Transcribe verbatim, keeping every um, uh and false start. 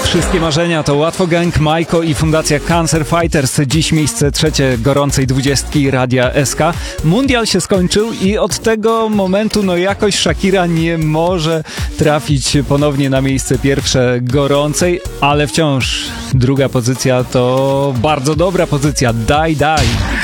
Wszystkie marzenia to Łatwo Gang, Majko i Fundacja Cancer Fighters. Dziś miejsce trzecie gorącej dwudziestki Radia S K. Mundial się skończył i od tego momentu no jakoś Shakira nie może trafić ponownie na miejsce pierwsze gorącej, ale wciąż druga pozycja to bardzo dobra pozycja. Daj, daj.